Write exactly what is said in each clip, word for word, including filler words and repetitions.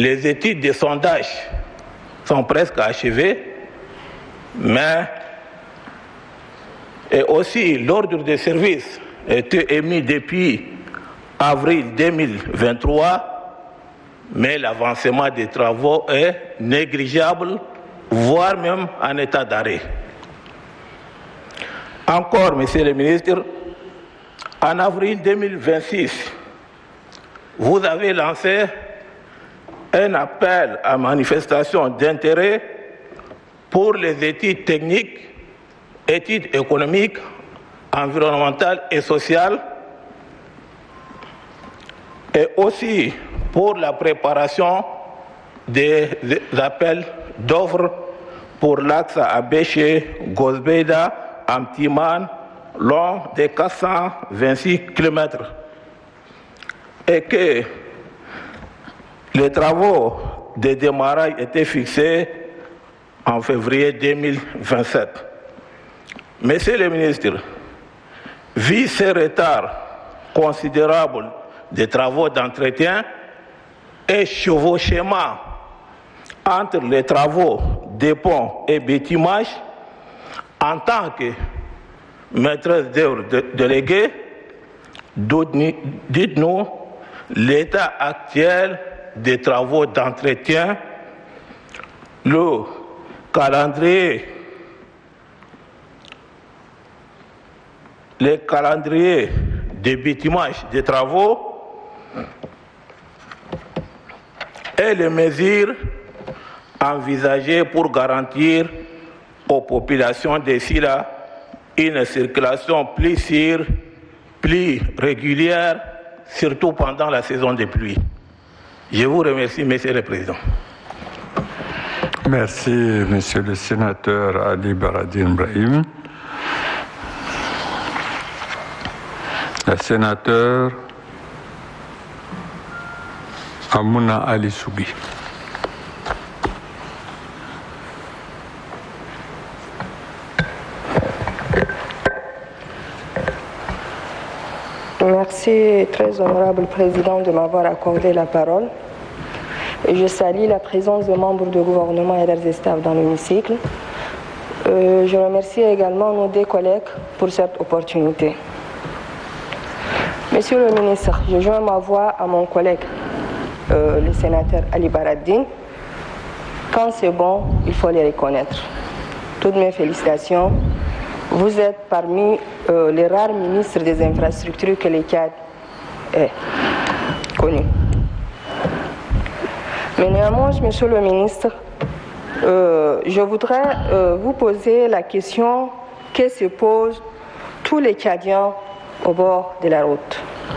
les études de sondage sont presque achevées, mais et aussi l'ordre de service a été émis depuis avril deux mille vingt-trois, mais l'avancement des travaux est négligeable, voire même en état d'arrêt. Encore, Monsieur le ministre, en avril deux mille vingt-six, vous avez lancé un appel à manifestation d'intérêt pour les études techniques, études économiques, environnementales et sociales, et aussi pour la préparation des, des appels d'offres pour l'axe à Béché, Gosbeda, Amtiman, long de quatre cent vingt-six kilomètres. Et que les travaux de démarrage étaient fixés en février deux mille vingt-sept. Monsieur le ministre, vu ces retards considérables des travaux d'entretien et chevauchement entre les travaux des ponts et bâtiments, en tant que maîtresse d'œuvre déléguée, dites-nous l'état actuel des travaux d'entretien, le calendrier, le calendrier des bâtiments des travaux et les mesures envisagées pour garantir aux populations d'ici là une circulation plus sûre, plus régulière, surtout pendant la saison des pluies. Je vous remercie, Monsieur le Président. Merci, Monsieur le Sénateur Ali Baradine Brahim. Le sénateur Amouna Ali Sougui. Merci, très honorable Président, de m'avoir accordé la parole. Et je salue la présence des membres du gouvernement et leurs staffs dans l'hémicycle. Euh, je remercie également nos deux collègues pour cette opportunité. Monsieur le ministre, je joins ma voix à mon collègue, euh, le sénateur Ali Baradine. Quand c'est bon, il faut les reconnaître. Toutes mes félicitations. Vous êtes parmi euh, les rares ministres des infrastructures que le Tchad ait connu. Mais néanmoins, Monsieur le ministre, euh, je voudrais euh, vous poser la question que se posent tous les Tchadiens au bord de la route.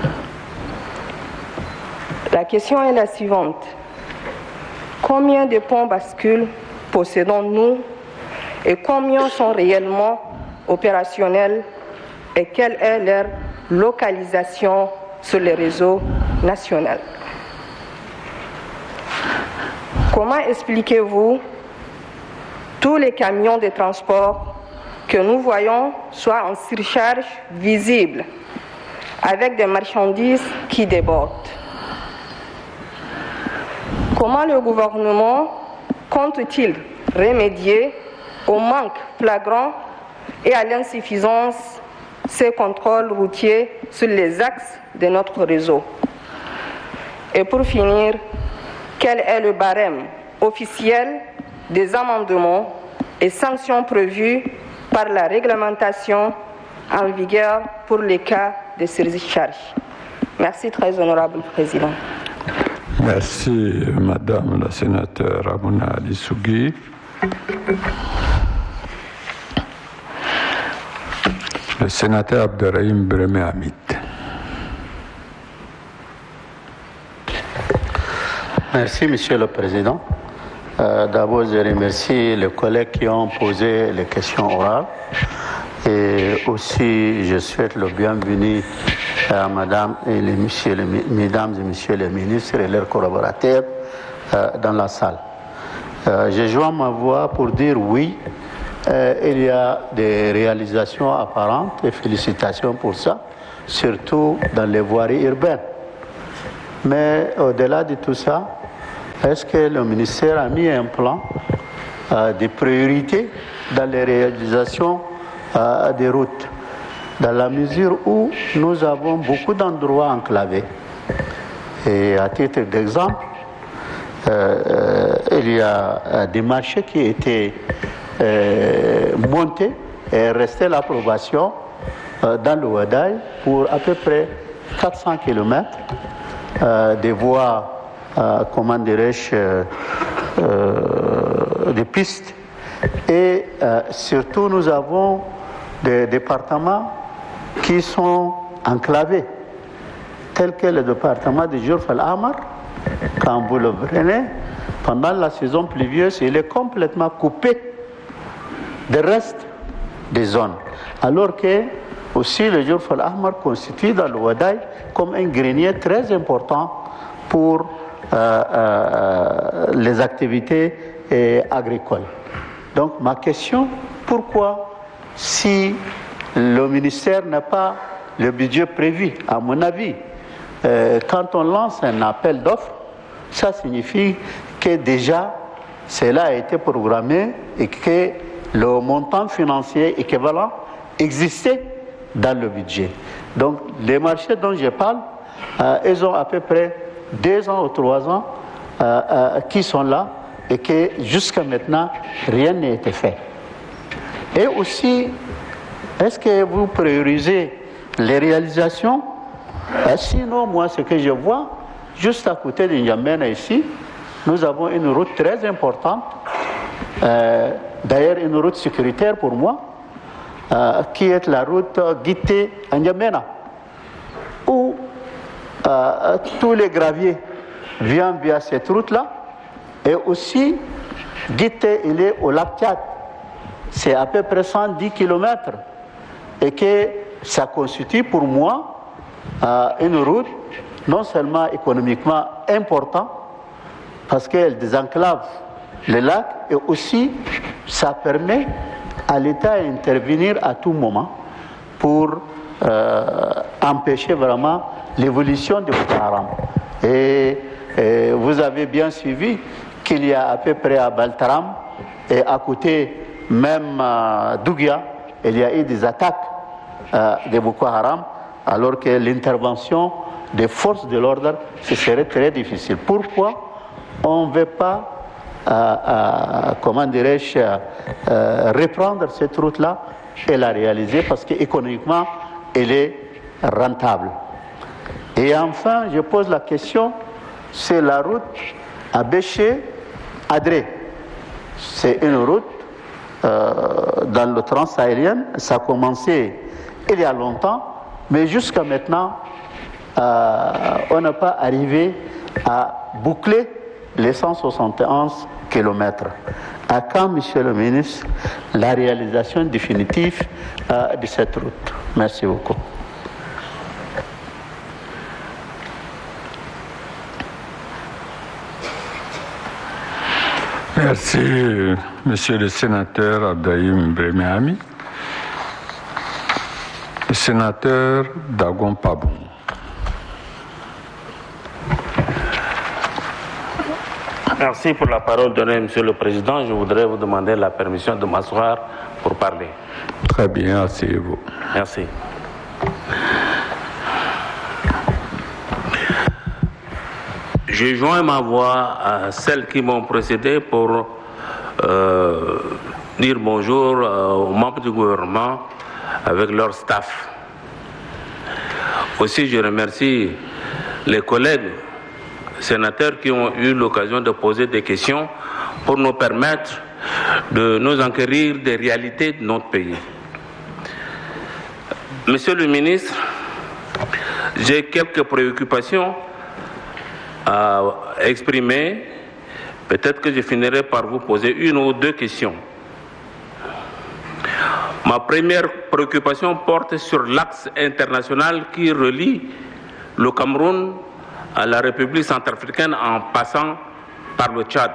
La question est la suivante. Combien de ponts bascules possédons-nous et combien sont réellement opérationnels et quelle est leur localisation sur les réseaux nationaux? Comment expliquez-vous tous les camions de transport que nous voyons soit en surcharge visible avec des marchandises qui débordent? Comment le gouvernement compte-t-il remédier au manque flagrant et à l'insuffisance ces contrôles routiers sur les axes de notre réseau? Et pour finir, quel est le barème officiel des amendements et sanctions prévues par la réglementation en vigueur pour les cas de surcharge? Merci, très honorable Président. Merci, Madame la sénateur Amouna Ali Sougui. Le sénateur Abderrahim Bremé Hamid. Merci, Monsieur le Président. Euh, D'abord, je remercie les collègues qui ont posé les questions orales. Et aussi, je souhaite le bienvenu à Madame et les messieurs, les, Mesdames et Messieurs les ministres et leurs collaborateurs euh, dans la salle. Euh, je joins ma voix pour dire oui, euh, il y a des réalisations apparentes et félicitations pour ça, surtout dans les voiries urbaines. Mais au-delà de tout ça, est-ce que le ministère a mis un plan euh, de priorité dans les réalisations euh, des routes, dans la mesure où nous avons beaucoup d'endroits enclavés. Et à titre d'exemple, euh, euh, il y a euh, des marchés qui étaient euh, montés et resté l'approbation euh, dans le Ouaddaï pour à peu près quatre cents kilomètres euh, des voies, euh, comment dirais-je, euh, euh, des pistes. Et euh, surtout, nous avons des départements qui sont enclavés, tels que le département de Djourf al-Ahmar. Quand vous le prenez, pendant la saison pluvieuse, il est complètement coupé du reste des zones. Alors que aussi le Djourf al-Ahmar constitue dans le Ouaddaï comme un grenier très important pour euh, euh, les activités euh, agricoles. Donc ma question, pourquoi si le ministère n'a pas le budget prévu, à mon avis, euh, quand on lance un appel d'offres, ça signifie que déjà cela a été programmé et que le montant financier équivalent existait dans le budget. Donc les marchés dont je parle, euh, ils ont à peu près deux ans ou trois ans euh, euh, qui sont là et que jusqu'à maintenant rien n'a été fait. Et aussi, est-ce que vous priorisez les réalisations? euh, Sinon, moi, ce que je vois, juste à côté de N'Djamena ici, nous avons une route très importante, euh, d'ailleurs une route sécuritaire pour moi, euh, qui est la route Guité-N'Djamena, où euh, tous les graviers viennent via cette route-là, et aussi Guité, il est au lac Tchad, c'est à peu près cent dix kilomètres, et que ça constitue pour moi euh, une route non seulement économiquement importante, parce qu'elle désenclave le lac, et aussi ça permet à l'État d'intervenir à tout moment pour euh, empêcher vraiment l'évolution de Boko Haram. Et, et vous avez bien suivi qu'il y a à peu près à Baltaram et à côté même à Dougia, il y a eu des attaques euh, de Boko Haram, alors que l'intervention des forces de l'ordre, ce serait très difficile. Pourquoi on ne veut pas, euh, euh, comment dirais-je, euh, reprendre cette route-là et la réaliser, parce qu'économiquement, elle est rentable. Et enfin, je pose la question, c'est la route à Béché-Adré. C'est une route euh, dans le Trans-Sahélien, ça a commencé il y a longtemps, mais jusqu'à maintenant, euh, on n'a pas arrivé à boucler les cent soixante et onze kilomètres. À quand, monsieur le ministre, la réalisation définitive euh, de cette route? Merci beaucoup. Merci, monsieur le sénateur Abdaïm Bremehami. Le sénateur Dagon Pabou. Merci pour la parole donnée, Monsieur le Président. Je voudrais vous demander la permission de m'asseoir pour parler. Très bien, asseyez-vous. Merci. Je joins ma voix à celles qui m'ont précédé pour euh, dire bonjour euh, aux membres du gouvernement avec leur staff. Aussi, je remercie les collègues sénateurs qui ont eu l'occasion de poser des questions pour nous permettre de nous enquérir des réalités de notre pays. Monsieur le ministre, j'ai quelques préoccupations à exprimer. Peut-être que je finirai par vous poser une ou deux questions. Ma première préoccupation porte sur l'axe international qui relie le Cameroun à la République centrafricaine en passant par le Tchad.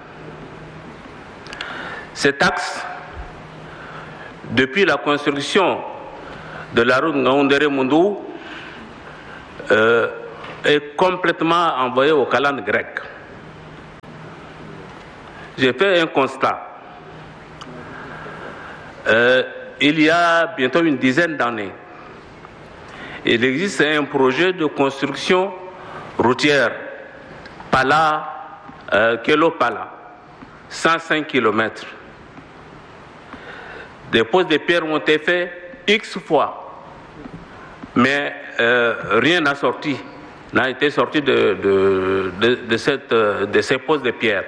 Cet axe, depuis la construction de la route Ngaoundéré-Moundou, euh, est complètement envoyé au calende grec. j'ai fait un constat. Euh, il y a bientôt une dizaine d'années, il existe un projet de construction routière, Pala, euh, Kelo-Pala, cent cinq kilomètres. Des poses de pierre ont été faites X fois, mais euh, rien n'a sorti, n'a été sorti de, de, de, de, cette, de ces poses de pierre.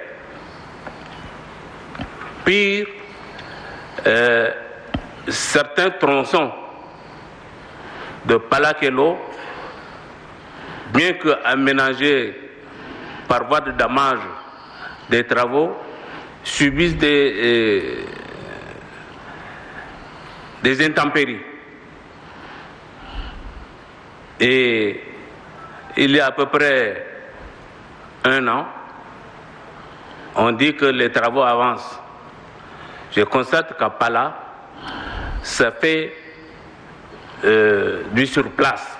Pire, euh, certains tronçons de Palakelo, bien qu'aménagés par voie de damage des travaux, subissent des, euh, des intempéries. Et il y a à peu près un an, on dit que les travaux avancent. Je constate qu'à Pala, ça fait euh, du surplace.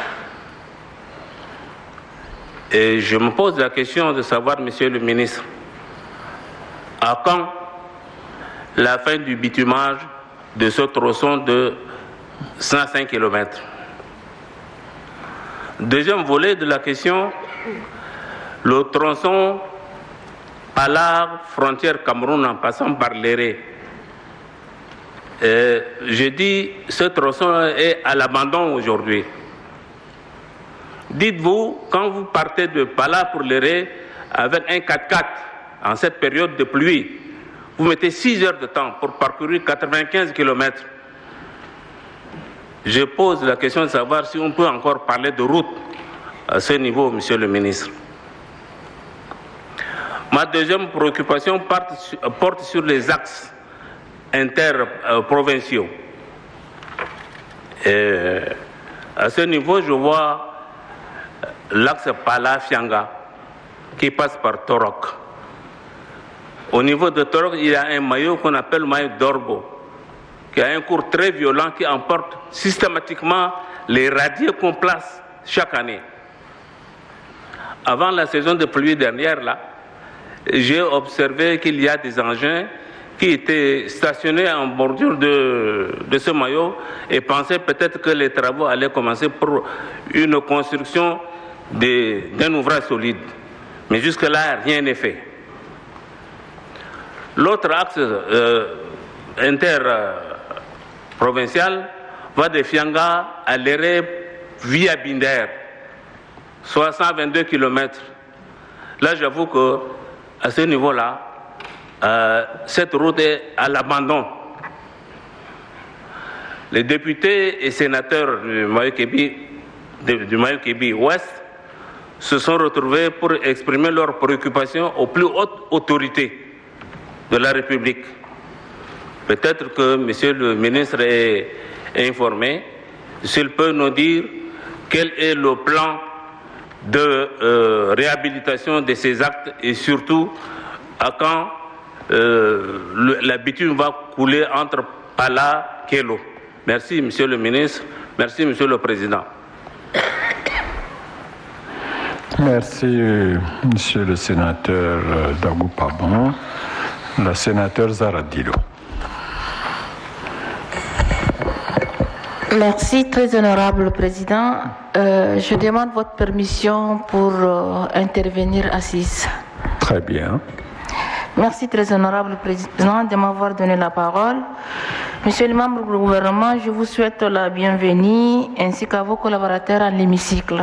Et je me pose la question de savoir, Monsieur le ministre, à quand la fin du bitumage de ce tronçon de cent cinq kilomètres? Deuxième volet de la question, le tronçon Pala, frontière Cameroun en passant par l'Éré. Euh, je dis, ce tronçon est à l'abandon aujourd'hui. Dites-vous, quand vous partez de Pala pour l'Éré avec un quatre-quatre en cette période de pluie, vous mettez six heures de temps pour parcourir quatre-vingt-quinze kilomètres. Je pose la question de savoir si on peut encore parler de route à ce niveau, Monsieur le ministre. Ma deuxième préoccupation porte sur les axes interprovinciaux. Et à ce niveau, je vois l'axe Pala-Fianga qui passe par Torok. Au niveau de Torok, il y a un maillot qu'on appelle le maillot d'Orgo, qui a un cours très violent qui emporte systématiquement les radiers qu'on place chaque année. Avant la saison de pluie dernière, là, j'ai observé qu'il y a des engins qui étaient stationnés en bordure de, de ce maillot et pensaient peut-être que les travaux allaient commencer pour une construction d'un ouvrage solide. Mais jusque-là, rien n'est fait. L'autre axe euh, interprovincial va de Fianga à l'Éré via Binder, soit cent vingt-deux kilomètres. Là, j'avoue que à ce niveau-là, euh, cette route est à l'abandon. Les députés et sénateurs du Mayo-Kébi, du Mayo-Kébi Ouest se sont retrouvés pour exprimer leurs préoccupations aux plus hautes autorités de la République. Peut-être que Monsieur le ministre est informé, s'il peut nous dire quel est le plan de euh, réhabilitation de ces actes et surtout à quand euh, le, la bitume va couler entre Pala et Kelo. Merci Monsieur le ministre, merci Monsieur le Président. Merci Monsieur le sénateur Dagou Pabon. La sénateur Zahra Dilo. Merci, très honorable président. Euh, je demande votre permission pour euh, intervenir assise. Très bien. Merci, très honorable président, de m'avoir donné la parole. Monsieur le membre du gouvernement, je vous souhaite la bienvenue ainsi qu'à vos collaborateurs à l'hémicycle.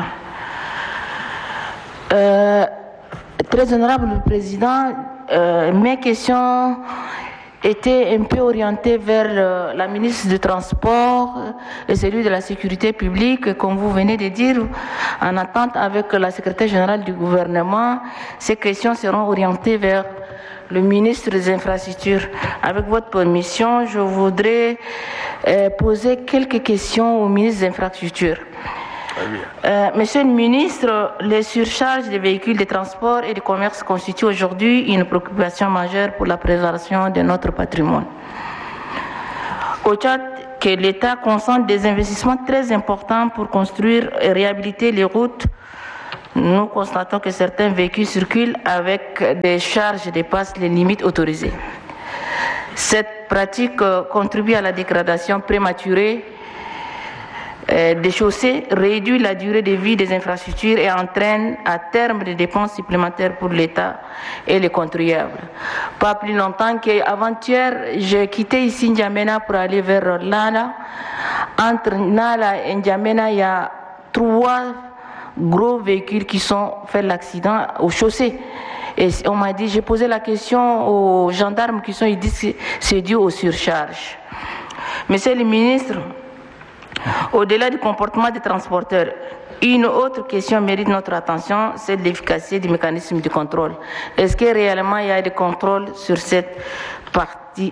Euh, très honorable président, euh, mes questions était un peu orienté vers euh, la ministre du Transport et celui de la Sécurité publique, comme vous venez de dire, en attente avec la secrétaire générale du gouvernement. Ces questions seront orientées vers le ministre des Infrastructures. Avec votre permission, je voudrais euh, poser quelques questions au ministre des Infrastructures. Euh, Monsieur le ministre, les surcharges des véhicules de transport et de commerce constituent aujourd'hui une préoccupation majeure pour la préservation de notre patrimoine. Au Tchad, que l'État concentre des investissements très importants pour construire et réhabiliter les routes nous constatons que certains véhicules circulent avec des charges dépassent les limites autorisées. Cette pratique contribue à la dégradation prématurée des chaussées, réduit la durée de vie des infrastructures et entraîne à terme des dépenses supplémentaires pour l'État et les contribuables. Pas plus longtemps qu'avant-hier, j'ai quitté ici N'Djamena pour aller vers Nala. Entre Nala et N'Djamena, il y a trois gros véhicules qui sont fait l'accident aux chaussées. Et on m'a dit, j'ai posé la question aux gendarmes qui sont, ils disent que c'est dû aux surcharges. Monsieur le ministre, au-delà du comportement des transporteurs, une autre question mérite notre attention, c'est l'efficacité du mécanisme de contrôle. Est-ce que réellement il y a des contrôles sur cette partie,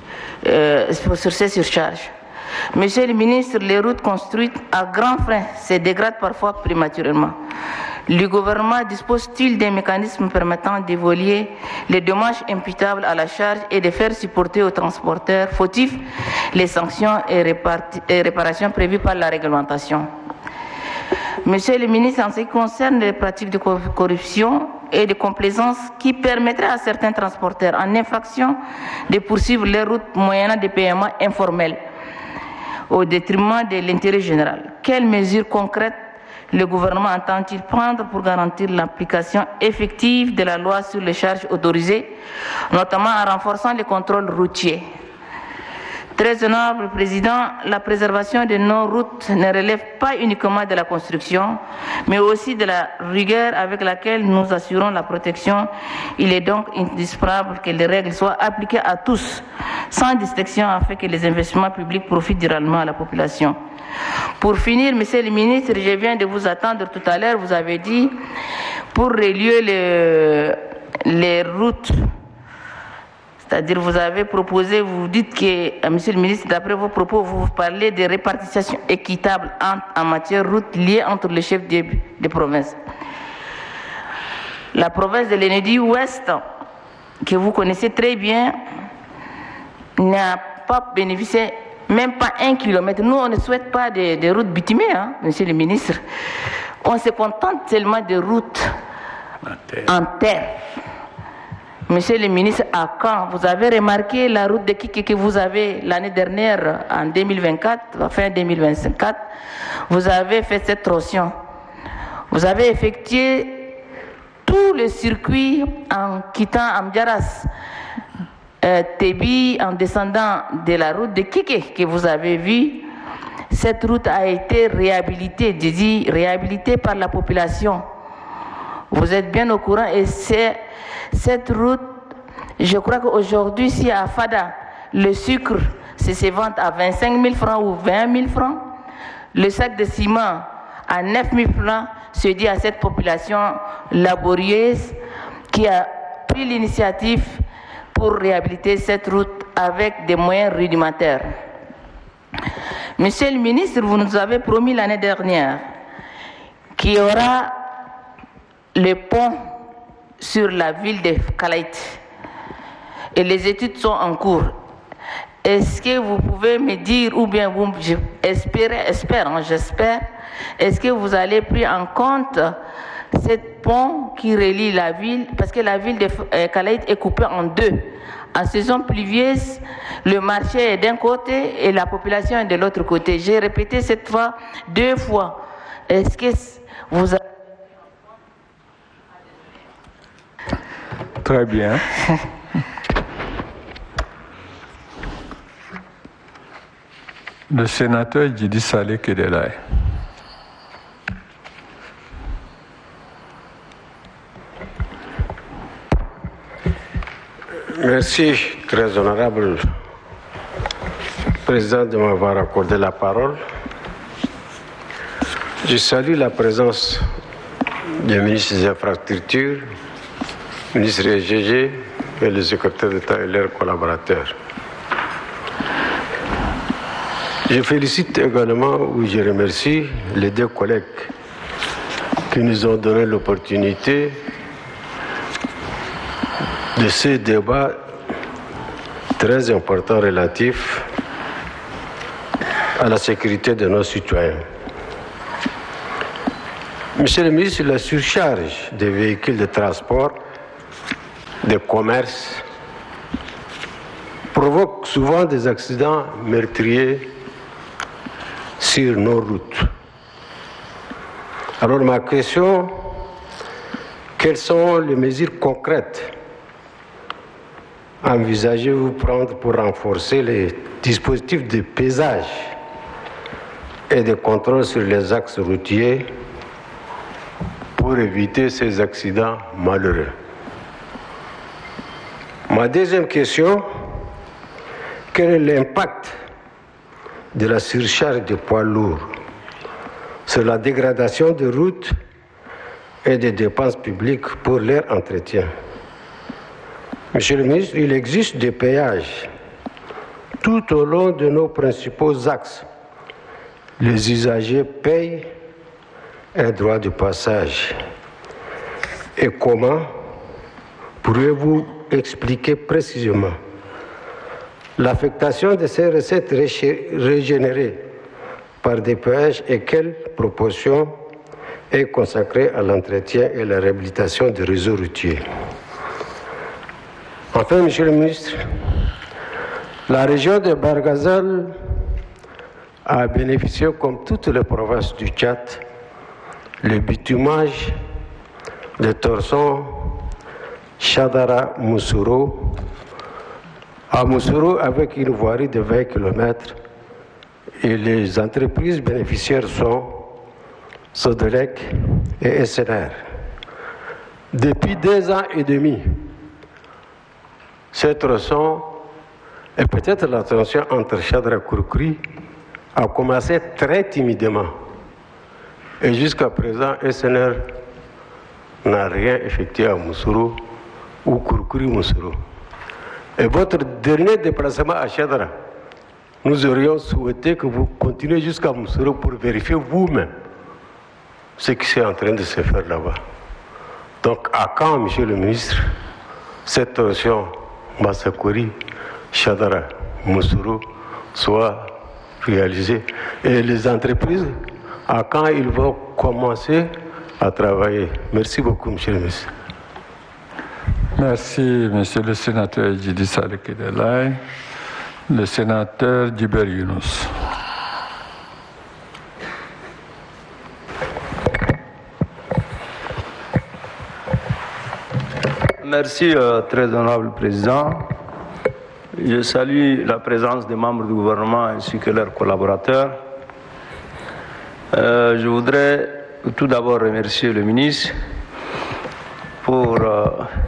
euh, sur ces surcharges? Monsieur le ministre, les routes construites à grands freins se dégradent parfois prématurément. Le gouvernement dispose-t-il des mécanismes permettant d'évaluer les dommages imputables à la charge et de faire supporter aux transporteurs fautifs les sanctions et, et réparations prévues par la réglementation? Monsieur le ministre, en ce qui concerne les pratiques de corruption et de complaisance qui permettraient à certains transporteurs en infraction de poursuivre les routes moyennant des paiements informels au détriment de l'intérêt général, quelles mesures concrètes le gouvernement entend-il prendre pour garantir l'application effective de la loi sur les charges autorisées, notamment en renforçant les contrôles routiers? Très honorable Président, la préservation de nos routes ne relève pas uniquement de la construction, mais aussi de la rigueur avec laquelle nous assurons la protection. Il est donc indispensable que les règles soient appliquées à tous, sans distinction, afin que les investissements publics profitent durablement à la population. Pour finir, Monsieur le ministre, je viens de vous attendre tout à l'heure, vous avez dit, pour relier les, les routes, c'est-à-dire vous avez proposé, vous dites que, Monsieur le ministre, d'après vos propos, vous parlez de répartition équitable en, en matière de route liée entre les chefs de, de province. La province de l'Enedi-Ouest, que vous connaissez très bien, n'a pas bénéficié même pas un kilomètre. Nous, on ne souhaite pas de, de routes bitumées, hein, Monsieur le ministre. On se contente seulement de routes en terre. En terre. Monsieur le ministre, à quand? Vous avez remarqué la route de Kiki que vous avez l'année dernière, en deux mille vingt-quatre, fin deux mille vingt-quatre, vous avez fait cette torsion. Vous avez effectué tout le circuit en quittant Amdiaras, euh, Tébi, en descendant de la route de Kiki que vous avez vue. Cette route a été réhabilitée, je dis réhabilitée par la population. Vous êtes bien au courant et c'est cette route, je crois qu'aujourd'hui, si à Fada, le sucre se vend à vingt-cinq mille francs ou vingt mille francs, le sac de ciment à neuf mille francs se dit à cette population laborieuse qui a pris l'initiative pour réhabiliter cette route avec des moyens rudimentaires. Monsieur le ministre, vous nous avez promis l'année dernière qu'il y aura le pont sur la ville de Kalait. Et les études sont en cours. Est-ce que vous pouvez me dire, ou bien vous, j'espère, espère, hein, j'espère, est-ce que vous allez prendre en compte ce pont qui relie la ville, parce que la ville de Kalait est coupée en deux. En saison pluvieuse, le marché est d'un côté et la population est de l'autre côté. J'ai répété cette fois deux fois. Est-ce que vous avez... Très bien. Le sénateur Djidi Saleh Kedelai. Merci, très honorable Président, de m'avoir accordé la parole. Je salue la présence du ministre des Infrastructures, ministre des G G et le secrétaire d'État et leurs collaborateurs. Je félicite également, ou je remercie les deux collègues qui nous ont donné l'opportunité de ce débat très important relatif à la sécurité de nos citoyens. Monsieur le ministre, la surcharge des véhicules de transport, de commerce, provoque souvent des accidents meurtriers sur nos routes. Alors ma question, quelles sont les mesures concrètes envisagez-vous prendre pour renforcer les dispositifs de pesage et de contrôle sur les axes routiers pour éviter ces accidents malheureux? Ma deuxième question, quel est l'impact de la surcharge de poids lourds sur la dégradation des routes et des dépenses publiques pour leur entretien? Monsieur le ministre, il existe des péages tout au long de nos principaux axes. Les usagers payent un droit de passage. Et comment pourriez-vous expliquer précisément l'affectation de ces recettes régénérées par des péages et quelle proportion est consacrée à l'entretien et la réhabilitation des réseaux routiers? Enfin, Monsieur le ministre, la région de Barghazal a bénéficié, comme toutes les provinces du Tchad, le bitumage de Torson, Chadara, Moussoro. À Moussoro, avec une voirie de vingt kilomètres, et les entreprises bénéficiaires sont Sodelec et S N R. Depuis deux ans et demi, cette tronçon et peut-être la tension entre Chadra et Kouroukri a commencé très timidement. Et jusqu'à présent, S N R n'a rien effectué à Moussoro ou Kouroukri-Moussoro. Et votre dernier déplacement à Chadra, nous aurions souhaité que vous continuiez jusqu'à Moussoro pour vérifier vous-même ce qui est en train de se faire là-bas. Donc, à quand, Monsieur le ministre, cette tension Massakouri, Chadara, Moussoro soit réalisée? Et les entreprises, à quand ils vont commencer à travailler? Merci beaucoup, Monsieur le ministre. Merci, Monsieur le sénateur Djidi Sadiki Delay. Le sénateur Djiber Younous. Merci, euh, très honorable président. Je salue la présence des membres du gouvernement ainsi que leurs collaborateurs. Euh, je voudrais tout d'abord remercier le ministre pour euh,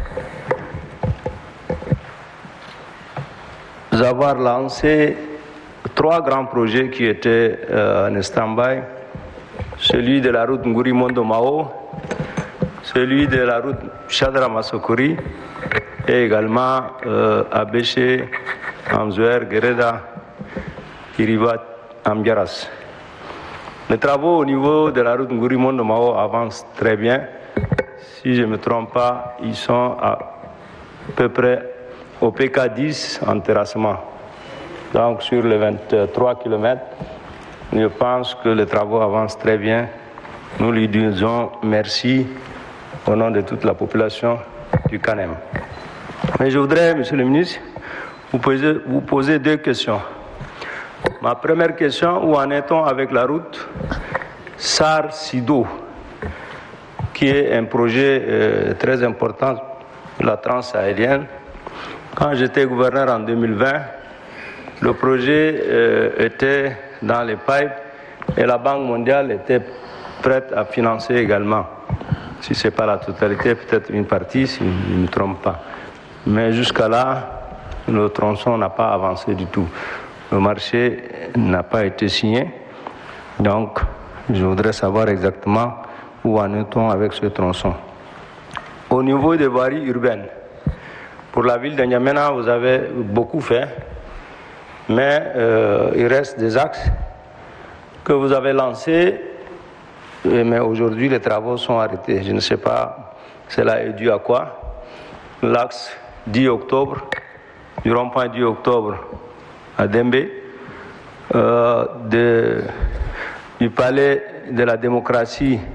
avoir lancé trois grands projets qui étaient euh, en stand-by. Celui de la route Nguri-Mondo-Mao, celui de la route Chadra-Massakouri et également euh, Abéché, Amzouer, Gereda, Kiribat, Ambiaras. Les travaux au niveau de la route Nguri-Mondo-Mao avancent très bien. Si je ne me trompe pas, ils sont à peu près au P K dix en terrassement. Donc sur les vingt-trois kilomètres, je pense que les travaux avancent très bien. Nous lui disons merci au nom de toute la population du Canem. Mais je voudrais, Monsieur le ministre, vous poser, vous poser deux questions. Ma première question, où en est-on avec la route Sar-Sido, qui est un projet euh, très important de la transsahélienne. Quand j'étais gouverneur en deux mille vingt, le projet euh, était dans les pipes et la Banque mondiale était prête à financer également. Si ce n'est pas la totalité, peut-être une partie, si je ne me trompe pas. Mais jusqu'à là, le tronçon n'a pas avancé du tout. Le marché n'a pas été signé. Donc, je voudrais savoir exactement où en est-on avec ce tronçon. Au niveau des voiries urbaines, pour la ville de N'Djamena, vous avez beaucoup fait, mais euh, il reste des axes que vous avez lancés, mais aujourd'hui les travaux sont arrêtés. Je ne sais pas, cela est dû à quoi. L'axe dix octobre, du rond-point dix octobre à Dembe, euh, de, du palais de la démocratie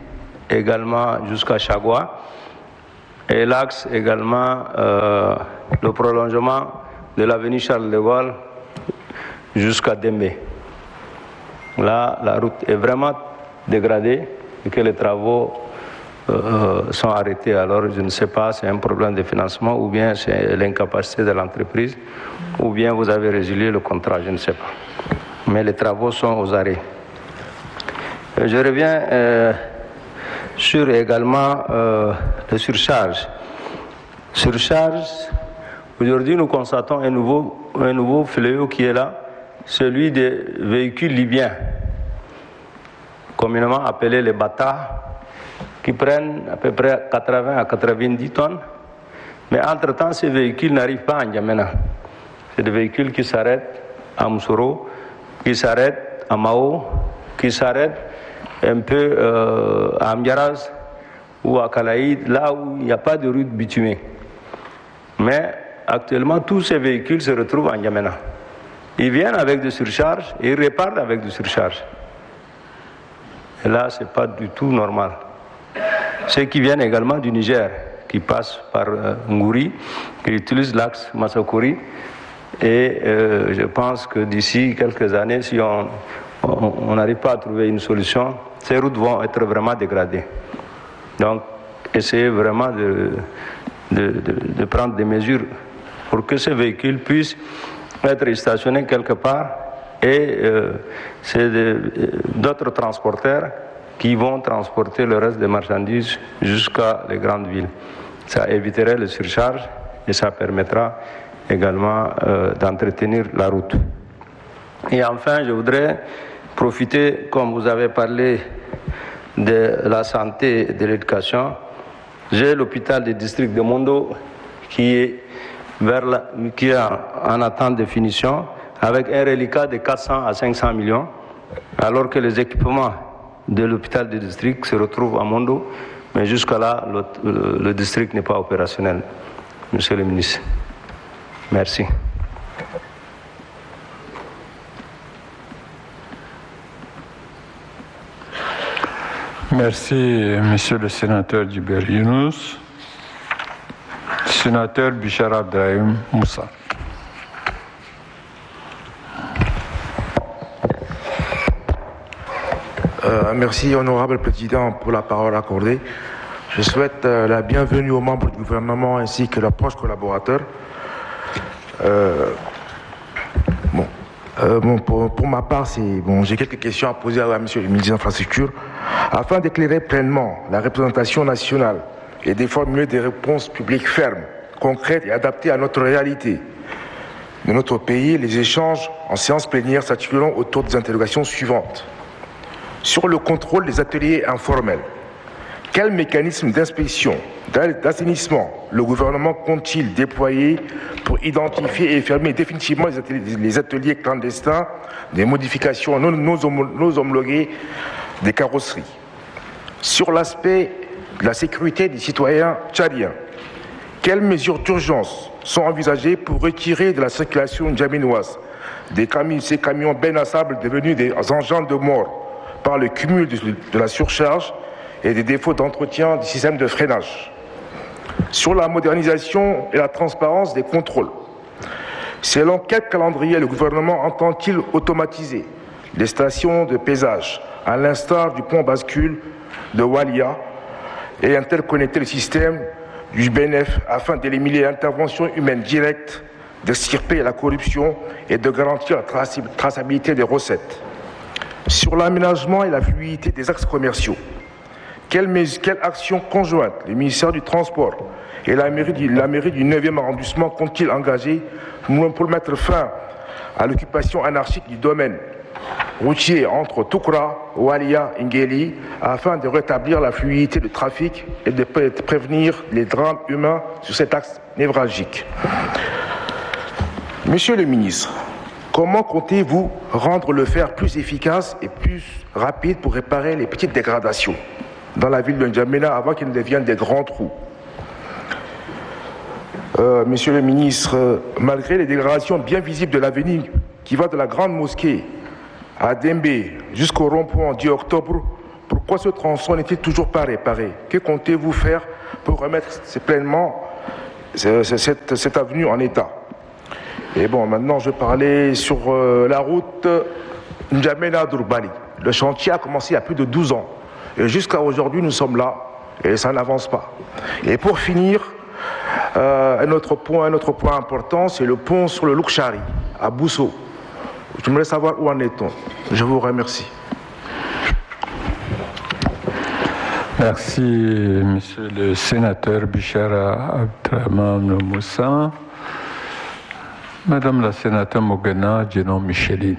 également jusqu'à Chagua, et l'axe également, euh, le prolongement de l'avenue Charles de Gaulle jusqu'à Dembé. Là, la route est vraiment dégradée et que les travaux euh, sont arrêtés. Alors, je ne sais pas, c'est un problème de financement ou bien c'est l'incapacité de l'entreprise ou bien vous avez résilié le contrat, je ne sais pas. Mais les travaux sont aux arrêts. Je reviens euh, sur également euh, les surcharges. Surcharge, aujourd'hui nous constatons un nouveau, un nouveau fléau qui est là, celui des véhicules libyens, communément appelés les Bata, qui prennent à peu près quatre-vingts à quatre-vingt-dix tonnes, mais entre-temps ces véhicules n'arrivent pas à N'Djamena. C'est des véhicules qui s'arrêtent à Moussoro, qui s'arrêtent à Mao, qui s'arrêtent un peu euh, à Amdiaraz ou à Kalaïd, là où il n'y a pas de route bitumée. Mais actuellement, tous ces véhicules se retrouvent à N'Djamena. Ils viennent avec des surcharges et ils repartent avec des surcharges. Et là, ce n'est pas du tout normal. Ceux qui viennent également du Niger, qui passent par euh, Ngouri, qui utilisent l'axe Massakori, et euh, je pense que d'ici quelques années, si on n'arrive pas à trouver une solution, ces routes vont être vraiment dégradées. Donc, essayez vraiment de, de, de, de prendre des mesures pour que ces véhicules puissent être stationnés quelque part et euh, c'est d'autres transporteurs qui vont transporter le reste des marchandises jusqu'à les grandes villes. Ça éviterait les surcharges et ça permettra également euh, d'entretenir la route. Et enfin, je voudrais profiter, comme vous avez parlé de la santé et de l'éducation, j'ai l'hôpital du district de Mondo qui est, vers la, qui est en attente de finition avec un reliquat de quatre cents à cinq cents millions, alors que les équipements de l'hôpital du district se retrouvent à Mondo, mais jusqu'à là, le, le, le district n'est pas opérationnel. Monsieur le ministre. Merci. Merci, monsieur le sénateur Djibril Younous. Sénateur Bichar Abdrahim Moussa. Euh, merci, honorable président, pour la parole accordée. Je souhaite euh, la bienvenue aux membres du gouvernement ainsi que leurs proches collaborateurs. Euh, bon, euh, bon, pour, pour ma part, bon, j'ai quelques questions à poser à, à monsieur le ministre des Infrastructures. Afin d'éclairer pleinement la représentation nationale et de formuler des réponses publiques fermes, concrètes et adaptées à notre réalité de notre pays, les échanges en séance plénière s'articuleront autour des interrogations suivantes. Sur le contrôle des ateliers informels, quel mécanisme d'inspection, d'assainissement le gouvernement compte-t-il déployer pour identifier et fermer définitivement les ateliers, les ateliers clandestins des modifications non, non, non homologuées des carrosseries? Sur l'aspect de la sécurité des citoyens tchadiens, quelles mesures d'urgence sont envisagées pour retirer de la circulation djaminoise des camions, ces camions bennes à sable devenus des engins de mort par le cumul de, de la surcharge et des défauts d'entretien du système de freinage? Sur la modernisation et la transparence des contrôles, selon quel calendrier le gouvernement entend-il automatiser les stations de pesage, à l'instar du pont bascule de Walia, et interconnecter le système du B N F afin d'éliminer l'intervention humaine directe, d'extirper la corruption et de garantir la traçabilité des recettes? Sur l'aménagement et la fluidité des axes commerciaux, quelle, quelle action conjointe le ministère du Transport et la mairie du, la mairie du neuvième arrondissement comptent-ils engager pour mettre fin à l'occupation anarchique du domaine routier entre Toukra, Walia et Ngeli afin de rétablir la fluidité du trafic et de prévenir les drames humains sur cet axe névralgique? Monsieur le ministre, comment comptez-vous rendre le fer plus efficace et plus rapide pour réparer les petites dégradations dans la ville de N'Djamena avant qu'ils ne deviennent des grands trous? euh, Monsieur le ministre, malgré les dégradations bien visibles de l'avenue qui va de la grande mosquée à Dembé jusqu'au rond-point dix octobre, pourquoi ce tronçon n'est-il toujours pas réparé? Que comptez-vous faire pour remettre pleinement cette, cette avenue en état? Et bon, maintenant je vais parler sur euh, la route N'Djamena-Dourbali. Le chantier a commencé il y a plus de douze ans. Et jusqu'à aujourd'hui, nous sommes là et ça n'avance pas. Et pour finir, euh, un, autre point, un autre point important, c'est le pont sur le Loukchari, à Bousso. J'aimerais savoir où en est-on. Je vous remercie. Merci, monsieur le sénateur Bichara Abdrahman Moussa. Madame la sénatrice Mogena Djenon Micheline.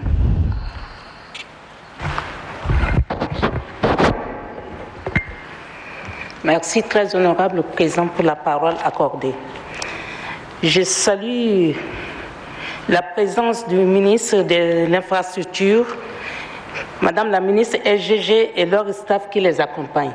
Merci, très honorable président, pour la parole accordée. Je salue la présence du ministre de l'Infrastructure, Madame la ministre S G G et leur staff qui les accompagne.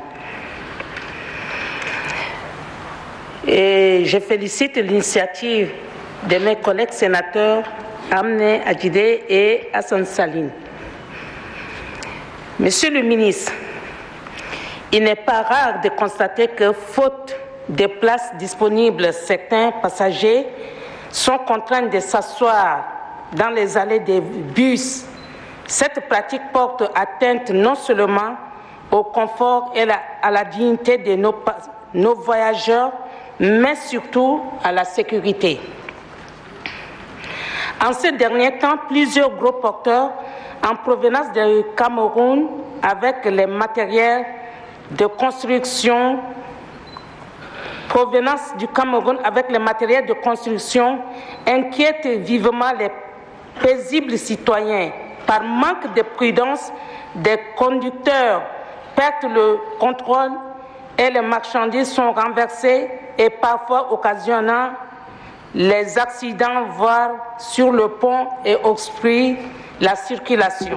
Et je félicite l'initiative de mes collègues sénateurs Amne Adjidé et Hassan Saline. Monsieur le ministre, il n'est pas rare de constater que, faute de places disponibles, certains passagers sont contraints de s'asseoir dans les allées des bus. Cette pratique porte atteinte non seulement au confort et à la dignité de nos, nos voyageurs, mais surtout à la sécurité. En ces derniers temps, plusieurs gros porteurs en provenance du Cameroun avec les matériels de construction provenance du Cameroun avec les matériels de construction inquiètent vivement les paisibles citoyens. Par manque de prudence, des conducteurs perdent le contrôle et les marchandises sont renversées et parfois occasionnant les accidents, voire sur le pont et obstruent la circulation.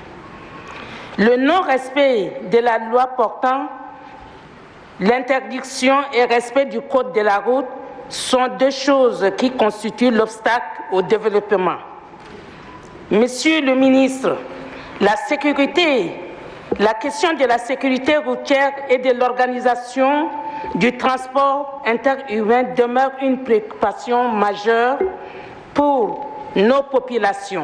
Le non-respect de la loi portant l'interdiction et respect du code de la route sont deux choses qui constituent l'obstacle au développement. Monsieur le ministre, la sécurité, la question de la sécurité routière et de l'organisation du transport interurbain demeure une préoccupation majeure pour nos populations.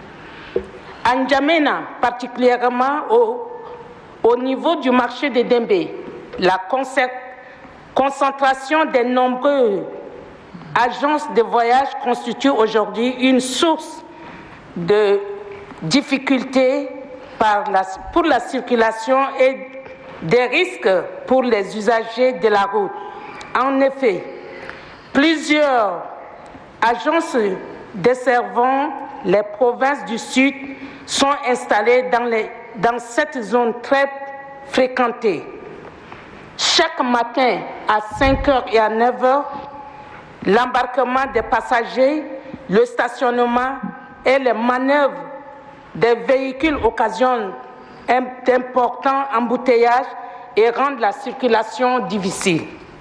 À N'Djamena, particulièrement au, au niveau du marché de Dembé, la concentration des nombreuses agences de voyage constitue aujourd'hui une source de difficultés par la, pour la circulation et des risques pour les usagers de la route. En effet, plusieurs agences desservant les provinces du Sud sont installées dans, les, dans cette zone très fréquentée. Chaque matin à cinq heures et à neuf heures, l'embarquement des passagers, le stationnement et les manœuvres des véhicules occasionnent d'importants embouteillages et rendent la circulation difficile.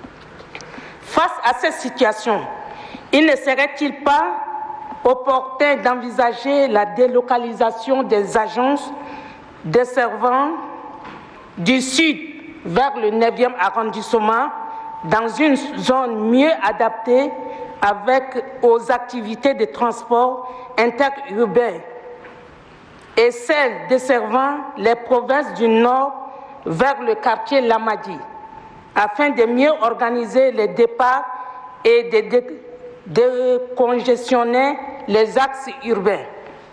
Face à cette situation, il ne serait-il pas opportun d'envisager la délocalisation des agences desservant du sud vers le neuvième arrondissement dans une zone mieux adaptée avec aux activités de transport interurbain et celles desservant les provinces du nord vers le quartier Lamadi, afin de mieux organiser les départs et de décongestionner les axes urbains.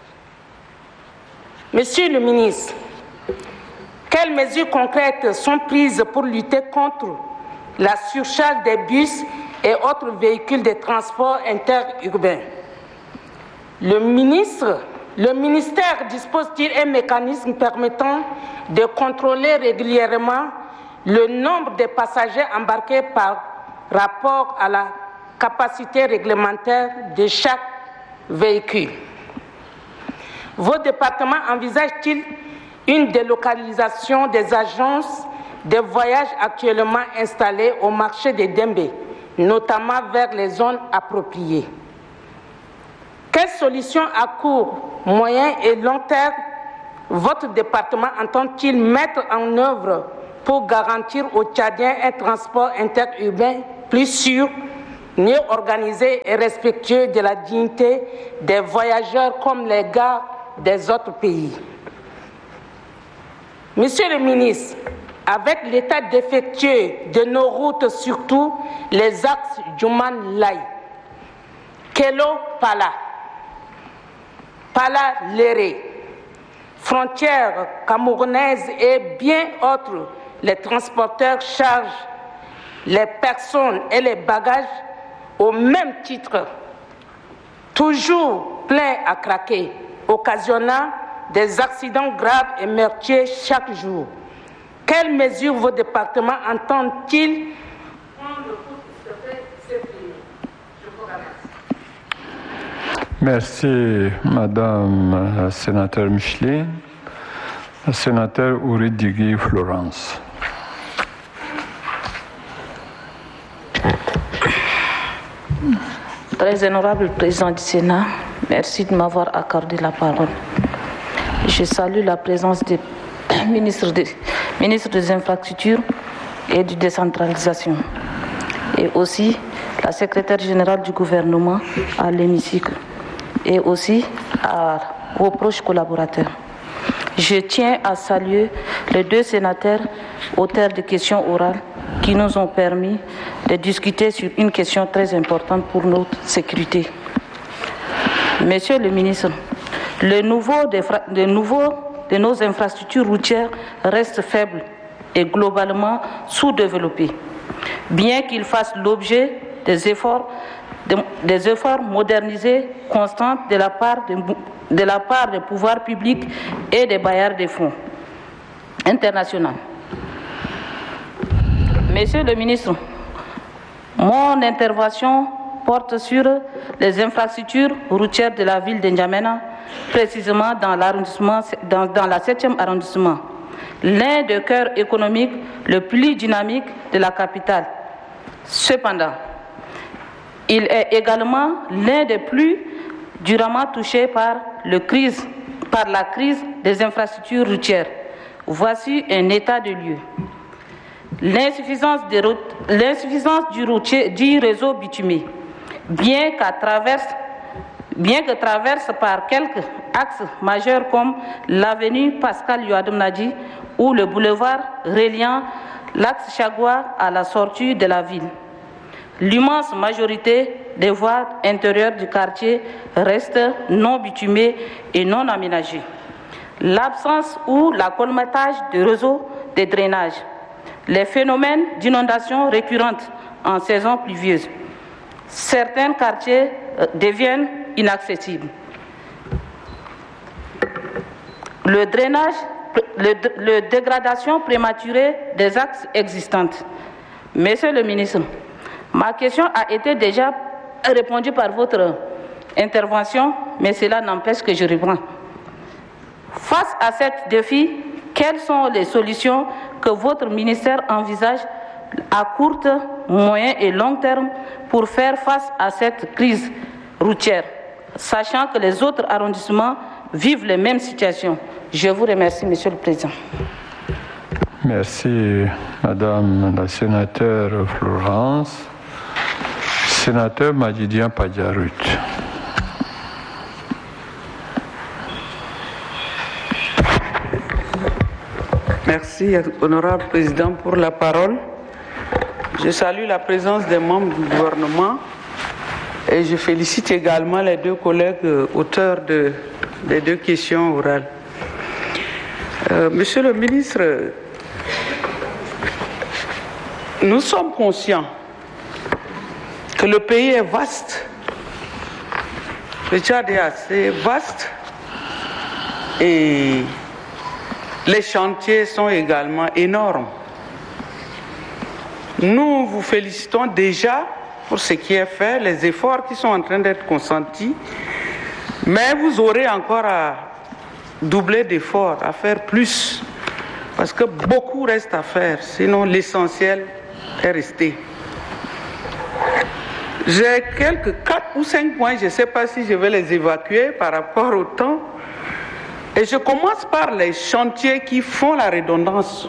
Monsieur le ministre, quelles mesures concrètes sont prises pour lutter contre la surcharge des bus et autres véhicules de transport interurbain? Le ministre, le ministère dispose-t-il un mécanisme permettant de contrôler régulièrement le nombre de passagers embarqués par rapport à la capacité réglementaire de chaque véhicule? Vos départements envisagent-ils une délocalisation des agences de voyage actuellement installées au marché de Dembé, notamment vers les zones appropriées? Quelles solutions à court, moyen et long terme votre département entend-il mettre en œuvre pour garantir aux Tchadiens un transport interurbain plus sûr, mieux organisé et respectueux de la dignité des voyageurs comme les gars des autres pays? Monsieur le ministre, avec l'état défectueux de nos routes, surtout les axes Djouman-Laye, Kelo-Pala, Pala-Léré, frontières camerounaises et bien autres, les transporteurs chargent les personnes et les bagages au même titre, toujours pleins à craquer, occasionnant des accidents graves et meurtriers chaque jour. Quelles mesures vos départements entendent-ils prendre pour cette ligne? Je vous remercie. Merci, Madame la sénateur Micheline. La sénateur Oury-Digui Florence. Très honorable président du Sénat, merci de m'avoir accordé la parole. Je salue la présence des ministres des, ministres des Infrastructures et de décentralisation, et aussi la secrétaire générale du gouvernement à l'hémicycle, et aussi à, aux proches collaborateurs. Je tiens à saluer les deux sénateurs auteurs de questions orales qui nous ont permis de discuter sur une question très importante pour notre sécurité. Monsieur le ministre, le niveau de, le niveau de nos infrastructures routières reste faible et globalement sous-développé, bien qu'il fasse l'objet des efforts, de, des efforts modernisés constants de la part de, de la part des pouvoirs publics et des bailleurs de fonds internationaux. Monsieur le ministre, mon intervention porte sur les infrastructures routières de la ville de N'Djamena, précisément dans l'arrondissement, dans, dans la septième arrondissement, l'un des cœurs économiques le plus dynamique de la capitale. Cependant, il est également l'un des plus durement touchés par, le crise, par la crise des infrastructures routières. Voici un état de lieu. L'insuffisance, l'insuffisance du, routier, du réseau bitumé, bien, qu'à traverse, bien que traverse par quelques axes majeurs comme l'avenue Pascal Youadou-Nadi ou le boulevard reliant l'axe Chagua à la sortie de la ville. L'immense majorité des voies intérieures du quartier reste non bitumées et non aménagées. L'absence ou la colmatage de réseaux de drainage, les phénomènes d'inondation récurrentes en saison pluvieuse. Certains quartiers deviennent inaccessibles. Le drainage, le, le dégradation prématurée des axes existants. Monsieur le ministre, ma question a été déjà répondue par votre intervention, mais cela n'empêche que je reprends. Face à ce défi, quelles sont les solutions que votre ministère envisage à court, moyen et long terme pour faire face à cette crise routière, sachant que les autres arrondissements vivent les mêmes situations? Je vous remercie, Monsieur le Président. Merci, Madame la sénateur Florence. Sénateur Majidien Padjarut. Merci, honorable président, pour la parole. Je salue la présence des membres du gouvernement et je félicite également les deux collègues auteurs de, des deux questions orales. Euh, Monsieur le ministre, nous sommes conscients que le pays est vaste. Le Tchad est assez vaste et les chantiers sont également énormes. Nous vous félicitons déjà pour ce qui est fait, les efforts qui sont en train d'être consentis, mais vous aurez encore à doubler d'efforts, à faire plus, parce que beaucoup reste à faire, sinon l'essentiel est resté. J'ai quelques quatre ou cinq points, je ne sais pas si je vais les évacuer par rapport au temps. Et je commence par les chantiers qui font la redondance.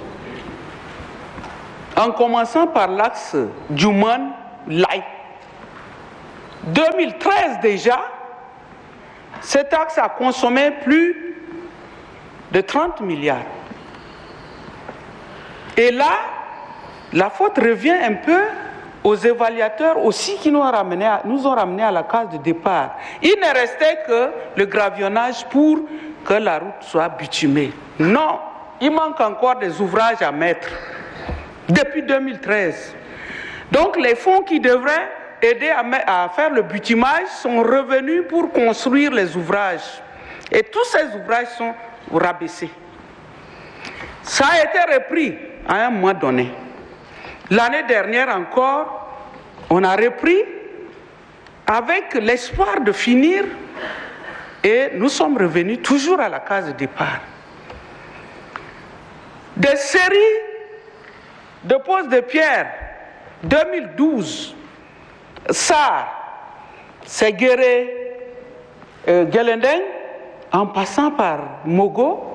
En commençant par l'axe Djouman-Laye. deux mille treize déjà, cet axe a consommé plus de trente milliards. Et là, la faute revient un peu aux évaluateurs aussi qui nous ont ramenés à, nous ont ramenés à la case de départ. Il ne restait que le gravillonnage pour que la route soit bitumée. Non, il manque encore des ouvrages à mettre depuis deux mille treize. Donc les fonds qui devraient aider à, à faire le bitumage sont revenus pour construire les ouvrages. Et tous ces ouvrages sont rabaissés. Ça a été repris à un mois donné. L'année dernière encore, on a repris avec l'espoir de finir et nous sommes revenus toujours à la case de départ. Des séries de poses de pierre deux mille douze, Sar, Séguéré, euh, Guelendeng, en passant par Mogo,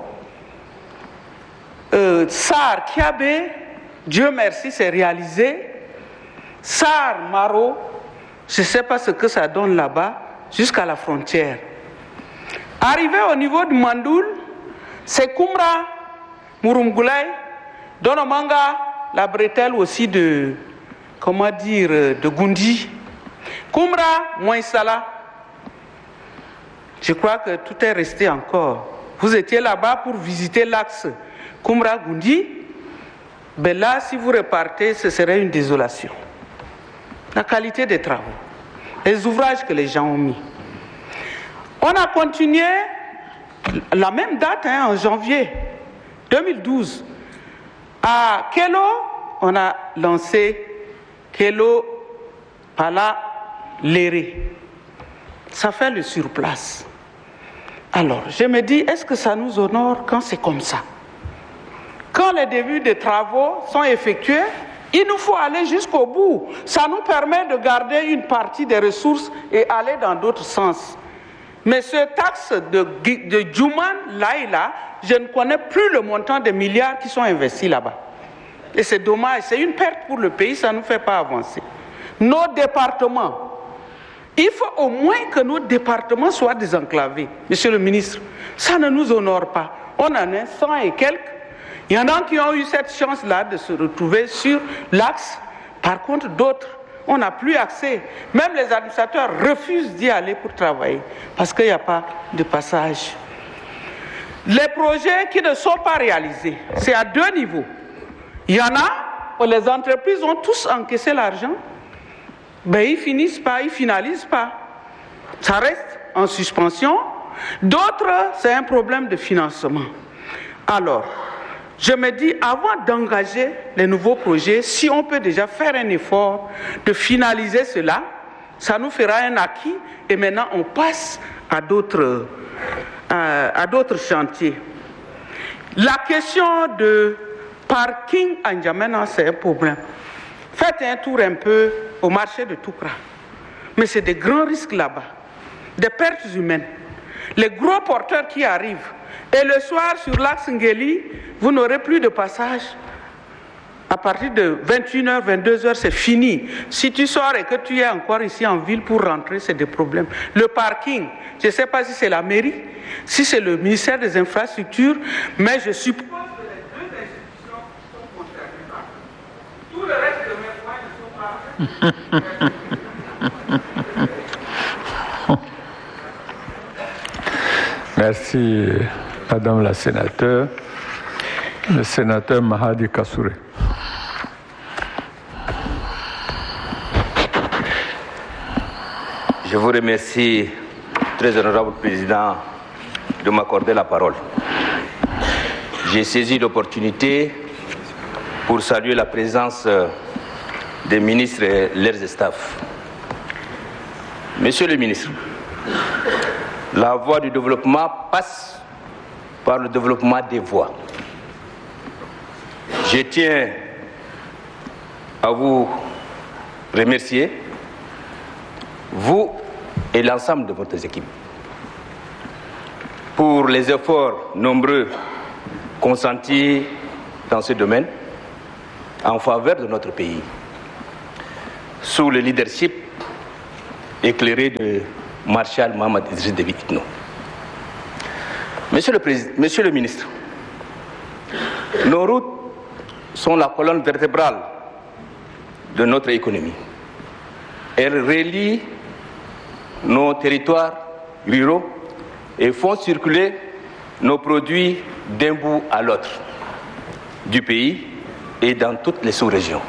euh, Sar, Kiabé, Dieu merci, c'est réalisé. Sar, Maro, je ne sais pas ce que ça donne là-bas, jusqu'à la frontière. Arrivé au niveau de Mandoul, c'est Koumra, Murumgoulay, Donomanga, la bretelle aussi de, comment dire, de Gundi. Koumra, Moïsala. Je crois que tout est resté encore. Vous étiez là-bas pour visiter l'axe Koumra-Gundi. Ben là, si vous repartez, ce serait une désolation. La qualité des travaux, les ouvrages que les gens ont mis. On a continué la même date, hein, en janvier deux mille douze. À Kélo, on a lancé Kélo Pala Léré. Ça fait le surplace. Alors, je me dis, est-ce que ça nous honore quand c'est comme ça? Quand les débuts des travaux sont effectués, il nous faut aller jusqu'au bout. Ça nous permet de garder une partie des ressources et aller dans d'autres sens. Mais ce taxe de, de Djouman, là et là, je ne connais plus le montant des milliards qui sont investis là-bas. Et c'est dommage, c'est une perte pour le pays, ça ne nous fait pas avancer. Nos départements, il faut au moins que nos départements soient désenclavés. Monsieur le ministre, ça ne nous honore pas. On en a cent et quelques. Il y en a qui ont eu cette chance-là de se retrouver sur l'axe. Par contre, d'autres, on n'a plus accès. Même les administrateurs refusent d'y aller pour travailler parce qu'il n'y a pas de passage. Les projets qui ne sont pas réalisés, c'est à deux niveaux. Il y en a où les entreprises ont tous encaissé l'argent, ben ils finissent pas, ils finalisent pas. Ça reste en suspension. D'autres, c'est un problème de financement. Alors, je me dis, avant d'engager les nouveaux projets, si on peut déjà faire un effort de finaliser cela, ça nous fera un acquis et maintenant on passe à d'autres, à, à d'autres chantiers. La question de parking à N'Djamena, c'est un problème. Faites un tour un peu au marché de Toukra. Mais c'est des grands risques là-bas, des pertes humaines. Les gros porteurs qui arrivent. Et le soir, sur l'axe Ngeli, vous n'aurez plus de passage. À partir de vingt et une heures, vingt-deux heures, c'est fini. Si tu sors et que tu es encore ici en ville pour rentrer, c'est des problèmes. Le parking, je ne sais pas si c'est la mairie, si c'est le ministère des Infrastructures, mais je suppose que les deux institutions sont concernées par ça. Tout le reste de mes points ne sont pas... Merci, Madame la sénateur. Le sénateur Mahadi Kassouré. Je vous remercie, très honorable président, de m'accorder la parole. J'ai saisi l'opportunité pour saluer la présence des ministres et leurs staffs. Monsieur le ministre, la voie du développement passe par le développement des voies. Je tiens à vous remercier, vous et l'ensemble de votre équipe. pour les efforts nombreux consentis dans ce domaine en faveur de notre pays, sous le leadership éclairé de Marshal Mohamed Idriss Déby Itno. Monsieur le Président, Monsieur le Ministre, nos routes sont la colonne vertébrale de notre économie. Elles relient nos territoires ruraux et font circuler nos produits d'un bout à l'autre du pays et dans toutes les sous-régions.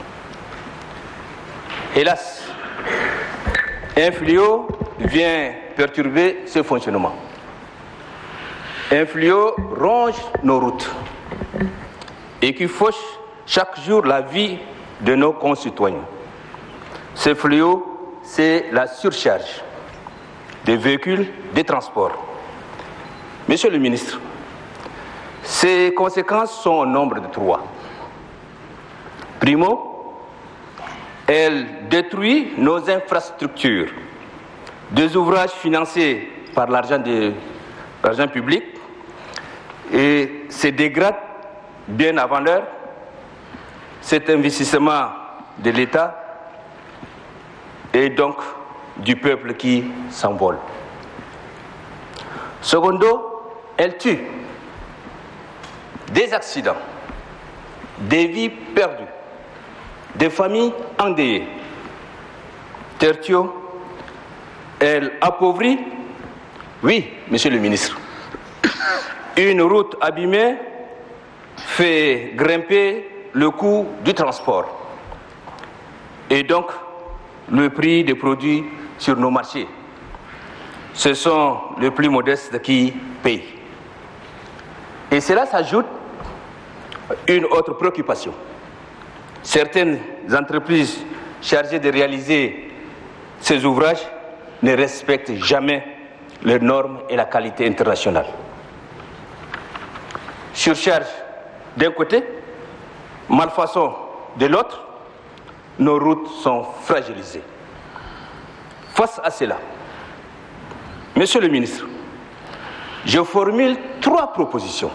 Hélas, un fléau vient perturber ce fonctionnement. Un fléau ronge nos routes et qui fauche chaque jour la vie de nos concitoyens. Ce fléau, c'est la surcharge des véhicules de transport. Monsieur le ministre, ces conséquences sont au nombre de trois. Primo, elle détruit nos infrastructures, des ouvrages financés par l'argent de l'argent public et se dégrade bien avant l'heure. Cet investissement de l'État et donc du peuple qui s'envole. Secondo, elle tue des accidents, des vies perdues, des familles endeuillées. Tertio, elle appauvrit, oui, monsieur le ministre, une route abîmée fait grimper le coût du transport et donc le prix des produits sur nos marchés. Ce sont les plus modestes qui payent. Et cela s'ajoute à une autre préoccupation. Certaines entreprises chargées de réaliser ces ouvrages ne respectent jamais les normes et la qualité internationale. Surcharge d'un côté, malfaçon de l'autre, nos routes sont fragilisées. Face à cela, Monsieur le ministre, je formule trois propositions.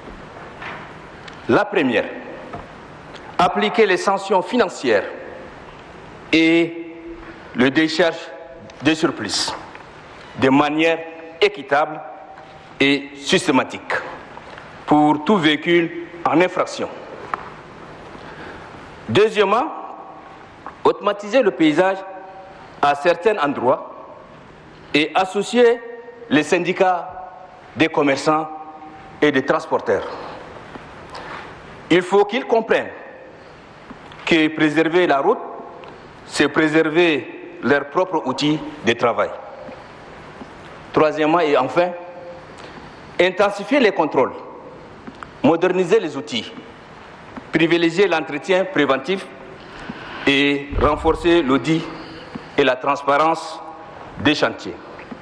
La première, appliquer les sanctions financières et le décharge des surplus de manière équitable et systématique pour tout véhicule en infraction. Deuxièmement, automatiser le paysage à certains endroits et associer les syndicats des commerçants et des transporteurs. Il faut qu'ils comprennent que préserver la route, c'est préserver leurs propres outils de travail. Troisièmement et enfin, intensifier les contrôles, moderniser les outils, privilégier l'entretien préventif et renforcer l'audit et la transparence des chantiers.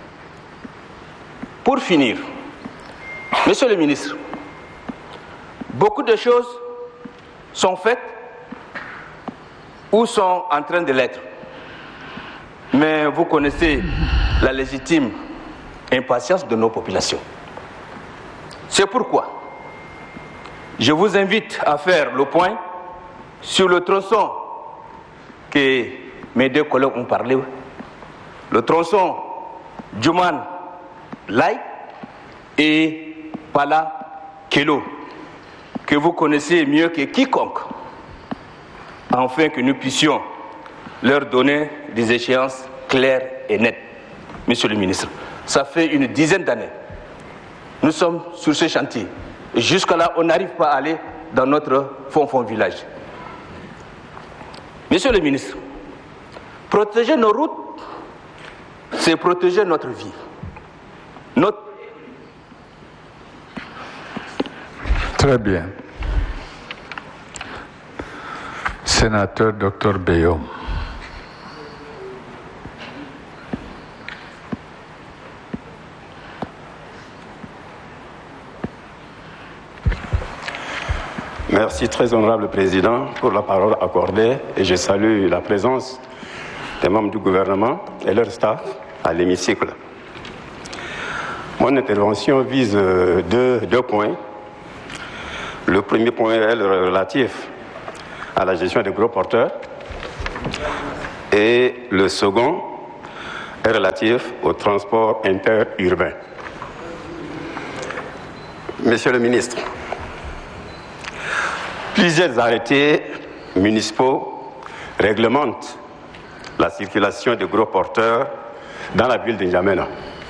Pour finir, Monsieur le ministre, beaucoup de choses sont faites ou sont en train de l'être. Mais vous connaissez la légitime impatience de nos populations. C'est pourquoi je vous invite à faire le point sur le tronçon que mes deux collègues ont parlé, le tronçon Djouman-Laye et Pala-Kelo, que vous connaissez mieux que quiconque, afin que nous puissions leur donner des échéances claires et nettes. Monsieur le ministre, ça fait une dizaine d'années. Nous sommes sur ce chantier. Et jusqu'à là, on n'arrive pas à aller dans notre fond-fond village. Monsieur le ministre, protéger nos routes, c'est protéger notre vie. Notre... Très bien. Sénateur docteur Béom. Merci très honorable Président pour la parole accordée et je salue la présence des membres du gouvernement et leur staff à l'hémicycle. Mon intervention vise deux, deux points. Le premier point est relatif à la gestion des gros porteurs et le second est relatif au transport interurbain. Monsieur le ministre, plusieurs arrêtés municipaux réglementent la circulation de gros porteurs dans la ville de N'Djamena.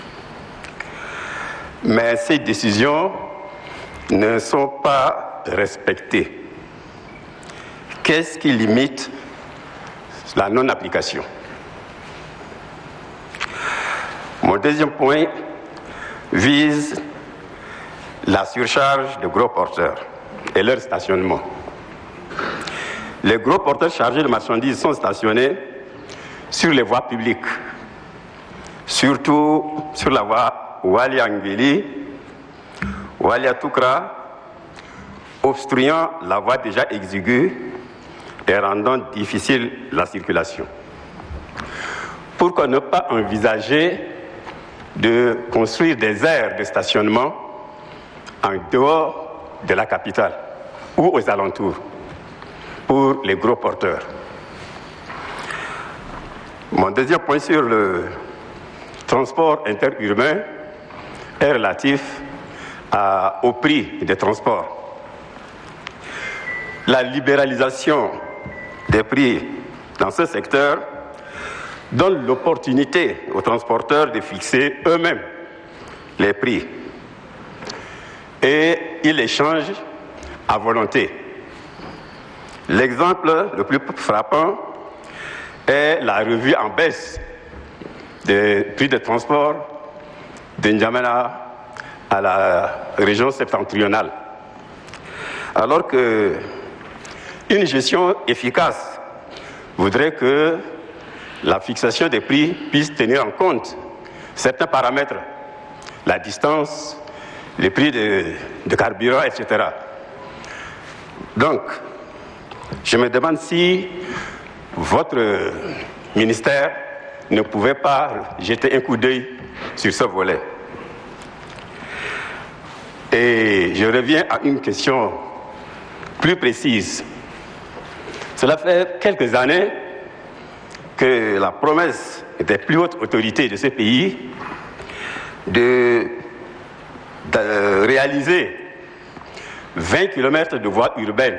Mais ces décisions ne sont pas respectées. Qu'est-ce qui limite la non-application? Mon deuxième point vise la surcharge de gros porteurs et leur stationnement. Les gros porteurs chargés de marchandises sont stationnés sur les voies publiques, surtout sur la voie Wali-Angvili, Wali-Atoukra, obstruant la voie déjà exiguë et rendant difficile la circulation. Pourquoi ne pas envisager de construire des aires de stationnement en dehors de la capitale ou aux alentours pour les gros porteurs? Mon deuxième point sur le transport interurbain est relatif à, au prix des transports. La libéralisation des prix dans ce secteur donne l'opportunité aux transporteurs de fixer eux-mêmes les prix et ils les changent à volonté. L'exemple le plus frappant est la revue en baisse des prix de transport de N'Djamena à la région septentrionale. Alors que une gestion efficace voudrait que la fixation des prix puisse tenir en compte certains paramètres, la distance, les prix de, de carburant, et cetera. Donc, je me demande si votre ministère ne pouvait pas jeter un coup d'œil sur ce volet. Et je reviens à une question plus précise. Cela fait quelques années que la promesse des plus hautes autorités de ce pays de, de réaliser vingt kilomètres de voies urbaines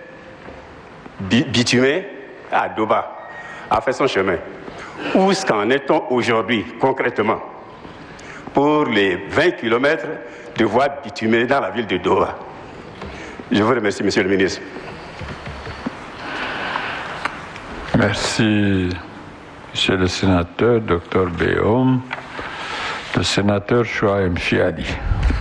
bitumées à Doba a fait son chemin. Où qu'en est-on aujourd'hui concrètement pour les vingt kilomètres de voies bitumées dans la ville de Doba? Je vous remercie, Monsieur le ministre. Merci, Monsieur le sénateur, docteur Béom. Le sénateur Chouaib Chiali.